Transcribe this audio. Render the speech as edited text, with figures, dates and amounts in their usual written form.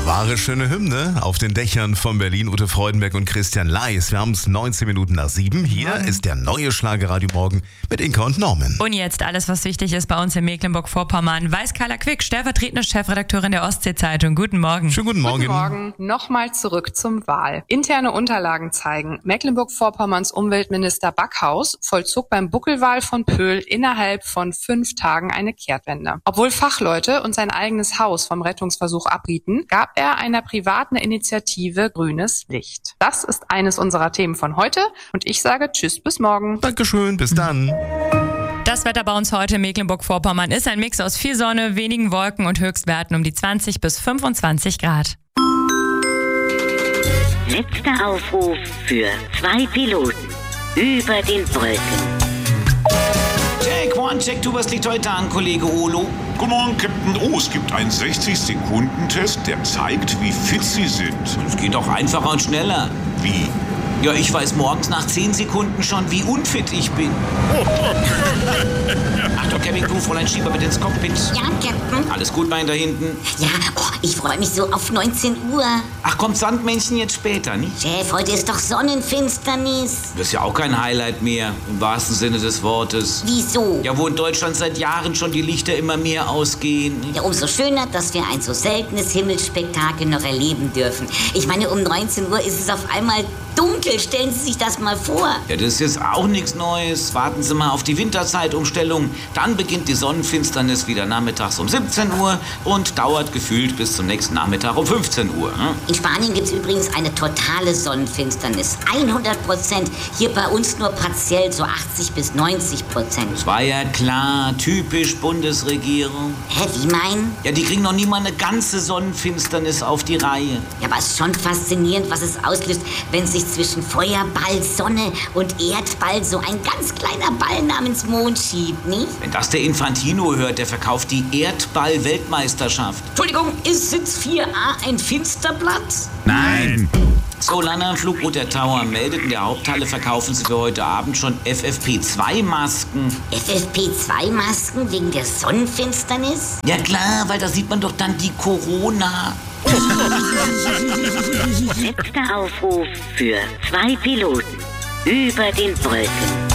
Wahre schöne Hymne auf den Dächern von Berlin. Ute Freudenberg und Christian Leis. Wir haben es 19 Minuten nach 7. Hier ist der neue Schlagerradio Morgen mit Inka und Norman. Und jetzt alles, was wichtig ist bei uns in Mecklenburg-Vorpommern, weiß Carla Quick, stellvertretende Chefredakteurin der Ostsee-Zeitung. Guten Morgen. Schönen guten Morgen. Guten Morgen. Nochmal zurück zum Wahl. Interne Unterlagen zeigen, Mecklenburg-Vorpommerns Umweltminister Backhaus vollzog beim Buckelwal von Pöhl innerhalb von 5 Tagen eine Kehrtwende. Obwohl Fachleute und sein eigenes Haus vom Rettungsversuch abrieten, gab er einer privaten Initiative grünes Licht. Das ist eines unserer Themen von heute und ich sage Tschüss, bis morgen. Dankeschön, bis dann. Das Wetter bei uns heute in Mecklenburg-Vorpommern ist ein Mix aus viel Sonne, wenigen Wolken und Höchstwerten um die 20 bis 25 Grad. Letzter Aufruf für 2 Piloten über den Wolken. Check 1, Check 2, was liegt heute an, Kollege Olo? Guten Morgen, Captain O. Es gibt einen 60-Sekunden-Test, der zeigt, wie fit Sie sind. Es geht doch einfacher und schneller. Wie? Ja, ich weiß morgens nach 10 Sekunden schon, wie unfit ich bin. Achtung, Cabin Crew, Fräulein Schieber bitte ins Cockpit. Ja, Captain. Alles gut, mein da hinten? Ja, ich freue mich so auf 19 Uhr. Ach, kommt Sandmännchen jetzt später, nicht? Chef, heute ist doch Sonnenfinsternis. Das ist ja auch kein Highlight mehr, im wahrsten Sinne des Wortes. Wieso? Ja, wo in Deutschland seit Jahren schon die Lichter immer mehr ausgehen. Ja, umso schöner, dass wir ein so seltenes Himmelsspektakel noch erleben dürfen. Ich meine, um 19 Uhr ist es auf einmal dunkel. Stellen Sie sich das mal vor. Ja, das ist jetzt auch nichts Neues. Warten Sie mal auf die Winterzeitumstellung. Dann beginnt die Sonnenfinsternis wieder nachmittags um 17 Uhr und dauert gefühlt bis zum nächsten Nachmittag um 15 Uhr. In Spanien gibt es übrigens eine totale Sonnenfinsternis. 100%. Hier bei uns nur partiell, so 80 bis 90%. Das war ja klar, typisch Bundesregierung. Hä, wie meinen? Ja, die kriegen noch nie mal eine ganze Sonnenfinsternis auf die Reihe. Ja, aber es ist schon faszinierend, was es auslöst, wenn sich zwischen Feuerball, Sonne und Erdball so ein ganz kleiner Ball namens Mond schiebt, nicht? Wenn das der Infantino hört, der verkauft die Erdball-Weltmeisterschaft. Entschuldigung, ist Sitz 4a ein Finsterplatz? Nein. Solana Flugroute Tower meldet, in der Haupthalle verkaufen sie für heute Abend schon FFP2-Masken. FFP2-Masken wegen der Sonnenfinsternis? Ja klar, weil da sieht man doch dann die Corona. Letzter Aufruf für 2 Piloten über den Wolken.